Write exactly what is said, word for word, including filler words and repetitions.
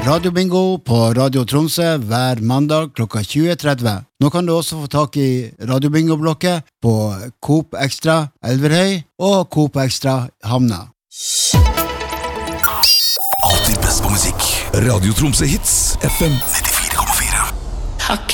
Radio Bingo på Radio Tromsø hver mandag klokka tjue tretti. Nå kan du også få tak i Radio Bingo-blokket på Coop Extra Elverhøy og Coop Extra Hamna. Alltid best på musikk. Radio Tromsø Hits, F M nittifire komma fire. Hakk